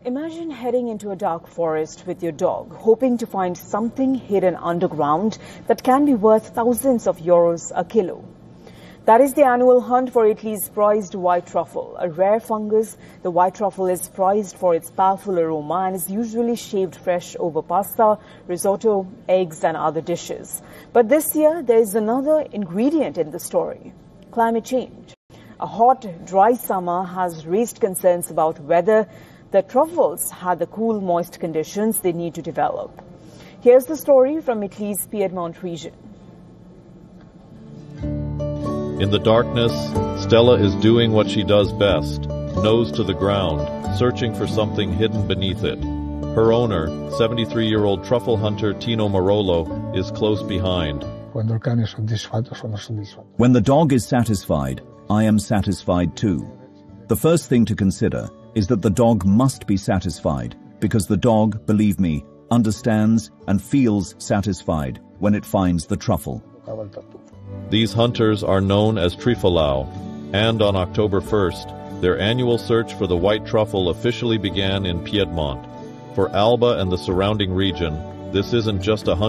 Imagine heading into a dark forest with your dog, hoping to find something hidden underground that can be worth thousands of euros a kilo. That is the annual hunt for Italy's prized white truffle, a rare fungus. The white truffle is prized for its powerful aroma and is usually shaved fresh over pasta, risotto, eggs and other dishes. But this year, there is another ingredient in the story: climate change. A hot, dry summer has raised concerns about whether the truffles had the cool, moist conditions they need to develop. Here's the story from Italy's Piedmont region. In the darkness, Stella is doing what she does best, nose to the ground, searching for something hidden beneath it. Her owner, 73-year-old truffle hunter Tino Marolo, is close behind. When the dog is satisfied, I am satisfied too. The first thing to consider is that the dog must be satisfied, because the dog, believe me, understands and feels satisfied when it finds the truffle. These hunters are known as Trifolau, and on October 1st, their annual search for the white truffle officially began in Piedmont. For Alba and the surrounding region, this isn't just a hunt.